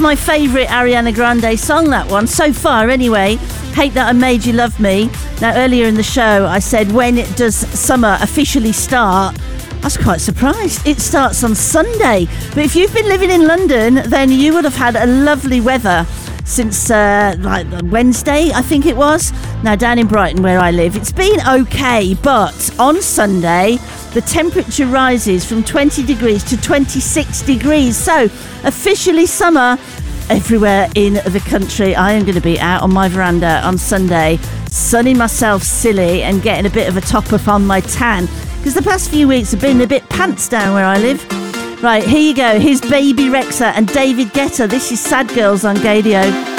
my favourite Ariana Grande song, that one, so far anyway. Hate That I Made You Love Me. Now, earlier in the show, I said, when does summer officially start? I was quite surprised. It starts on Sunday. But if you've been living in London, then you would have had a lovely weather since like Wednesday, I think it was. Now, down in Brighton, where I live, it's been okay. But on Sunday, the temperature rises from 20 degrees to 26 degrees. So, officially summer everywhere in the country. I am going to be out on my veranda on Sunday, sunning myself silly and getting a bit of a top up on my tan, because the past few weeks have been a bit pants down where I live. Right, here you go. Here's Baby Rexha and David Guetta. This is Sad Girls on Gadio.